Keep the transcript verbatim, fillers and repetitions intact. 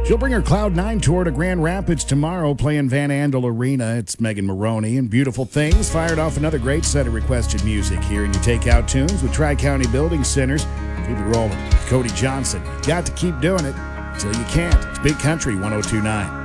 She'll bring her Cloud nine tour to Grand Rapids tomorrow, playing Van Andel Arena. It's Megan Maroney and Beautiful Things fired off another great set of requested music here in your Takeout Tunes with Tri-County Building Centers. Keep it rolling. Cody Johnson, got to keep doing it until you can't. It's Big Country one oh two point nine.